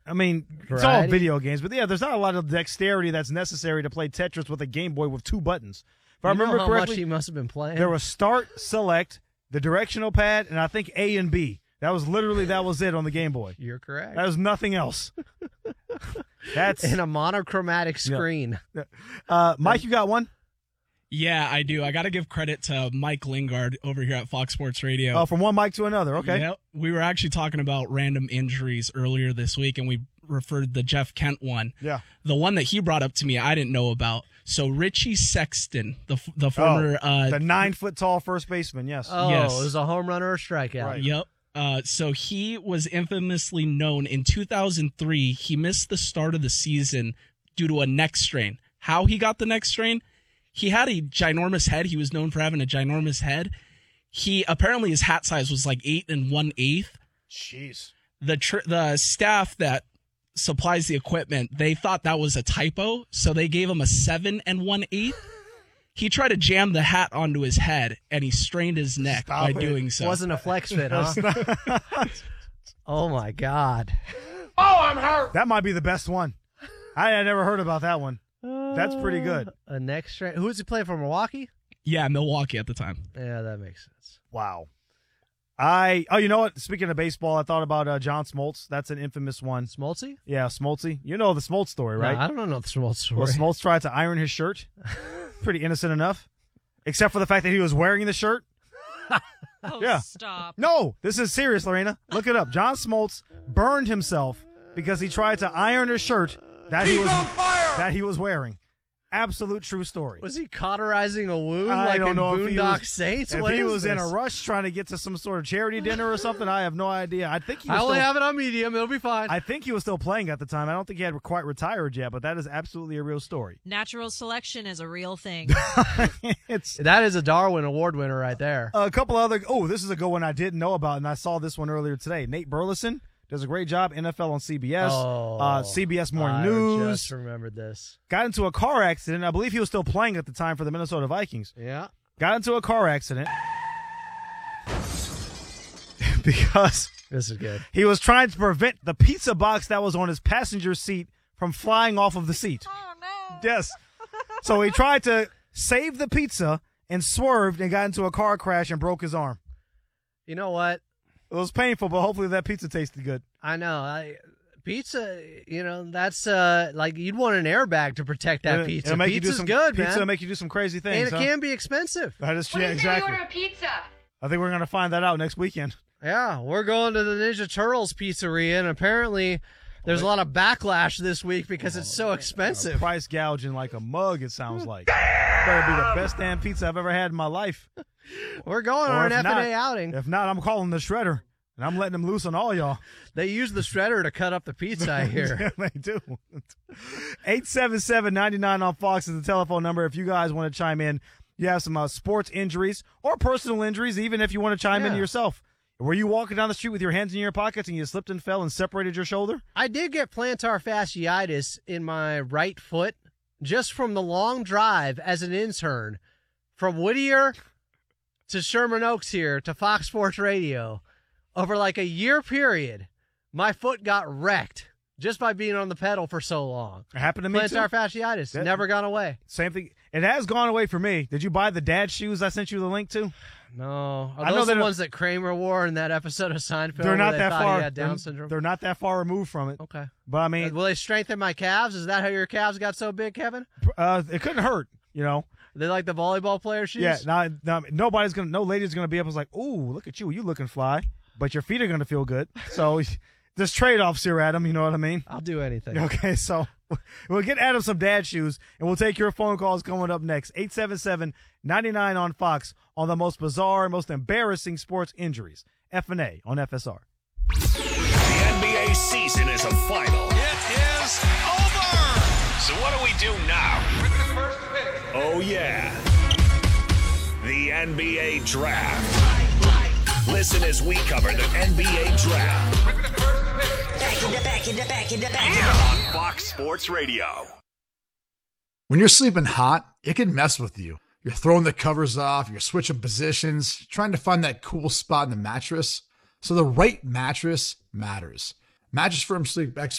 I mean, it's all video games, but yeah, there's not a lot of dexterity that's necessary to play Tetris with a Game Boy with 2 buttons. If I remember how correctly, much he must have been playing. there was start, select, the directional pad, and I think A and B. That was it on the Game Boy. You're correct. That was nothing else. That's in a monochromatic screen. Mike, you got one? Yeah, I do. I got to give credit to Mike Lingard over here at Fox Sports Radio. Oh, from one mic to another. Okay. Yep. We were actually talking about random injuries earlier this week, and we referred the Jeff Kent one. Yeah. The one that he brought up to me, I didn't know about. So Richie Sexton, the former the 9-foot-tall first baseman. Yes. Oh, yes. It was a home run or a strikeout. Right. Yep. So he was infamously known in 2003. He missed the start of the season due to a neck strain. How he got the neck strain? He had a ginormous head. He was known for having a ginormous head. Apparently his hat size was like 8 1/8. Jeez. The staff that supplies the equipment, they thought that was a typo, so they gave him a 7 1/8. He tried to jam the hat onto his head, and he strained his neck by doing so. Wasn't a flex fit, huh? Oh, my God. Oh, I'm hurt. That might be the best one. I had never heard about that one. That's pretty good. A neck strain. Who was he playing for, Milwaukee? Yeah, Milwaukee at the time. Yeah, that makes sense. Wow. You know what? Speaking of baseball, I thought about John Smoltz. That's an infamous one. Smoltzy? Yeah, Smoltzy. You know the Smoltz story, right? No, I don't know the Smoltz story. Well, Smoltz tried to iron his shirt. Pretty innocent enough. Except for the fact that he was wearing the shirt. Oh, yeah. stop. No, this is serious, Lorena. Look it up. John Smoltz burned himself because he tried to iron his shirt that he was wearing. Absolute true story. Was he cauterizing a wound I like don't in know if he Boondock was- Saints? If What he is was in this? a rush trying to get to some sort of charity dinner or something, I have no idea. I think he was I only still, have it on medium. It'll be fine. I think he was still playing at the time. I don't think he had quite retired yet, but that is absolutely a real story. Natural selection is a real thing. That is a Darwin Award winner right there. A couple other. Oh, this is a good one I didn't know about, and I saw this one earlier today. Nate Burleson does a great job. NFL on CBS, CBS Morning I News. just remembered this. Got into a car accident. I believe he was still playing at the time for the Minnesota Vikings. Yeah. Got into a car accident because This is good. he was trying to prevent the pizza box that was on his passenger seat from flying off of the seat. Oh, no. Yes. So he tried to save the pizza and swerved and got into a car crash and broke his arm. You know what? It was painful, but hopefully that pizza tasted good. I know. Pizza, that's like you'd want an airbag to protect that pizza. It'll make you do Pizza's some good, pizza man. will make you do some crazy things. And it can be expensive. That is What do you say exactly. you order a pizza? I think we're going to find that out next weekend. Yeah, we're going to the Ninja Turtles pizzeria, and apparently there's a lot of backlash this week because it's so expensive. Price gouging like a mug, it sounds like. Better be the best damn pizza I've ever had in my life. We're going Or on an if not- F&A outing. If not, I'm calling the shredder, and I'm letting them loose on all y'all. They use the shredder to cut up the pizza, I hear. Yeah, they do. 877-99 on Fox is the telephone number. If you guys want to chime in, you have some sports injuries or personal injuries, even if you want to chime in yourself. Were you walking down the street with your hands in your pockets and you slipped and fell and separated your shoulder? I did get plantar fasciitis in my right foot just from the long drive as an intern from Whittier to Sherman Oaks here to Fox Sports Radio. Over like a year period, my foot got wrecked just by being on the pedal for so long. It happened to me Plantar too. fasciitis, never gone away. Same thing. It has gone away for me. Did you buy the dad shoes I sent you the link to? No. Are I know those the they're- ones that Kramer wore in that episode of Seinfeld? They're where not they that thought far. He had Down syndrome? They're not that far removed from it. Okay. But I mean, Will they strengthen my calves? Is that how your calves got so big, Kevin? it couldn't hurt. Are they like the volleyball player shoes? Yeah. Now, no lady's gonna be up. It's like, ooh, look at you. You looking fly, but your feet are gonna feel good. So there's trade-offs here, Adam. You know what I mean? I'll do anything. Okay, so we'll get Adam some dad shoes, and we'll take your phone calls coming up next. 877-99 on Fox on the most bizarre, most embarrassing sports injuries. F&A on FSR. The NBA season is a final. It is over. So what do we do now? With the first pick. Oh, yeah. The NBA Draft. Listen as we cover the NBA Draft. With the first pick. On Fox Sports Radio. When you're sleeping hot, it can mess with you. You're throwing the covers off, you're switching positions, trying to find that cool spot in the mattress. So the right mattress matters. Mattress Firm Sleep Expert